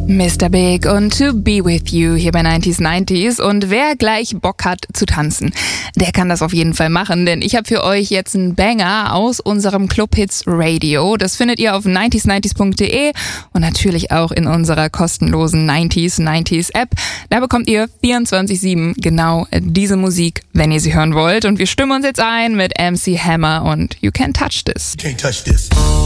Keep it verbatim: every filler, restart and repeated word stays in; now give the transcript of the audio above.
Mister Big und To Be With You hier bei neunzig neunzig. Und wer gleich Bock hat zu tanzen, der kann das auf jeden Fall machen, denn ich habe für euch jetzt einen Banger aus unserem Club Hits Radio. Das findet ihr auf neunzig neunzig punkt de und natürlich auch in unserer kostenlosen neunzig neunzig App. Da bekommt ihr vierundzwanzig sieben genau diese Musik, wenn ihr sie hören wollt. Und wir stimmen uns jetzt ein mit M C Hammer und You Can't Touch This. You can't touch this.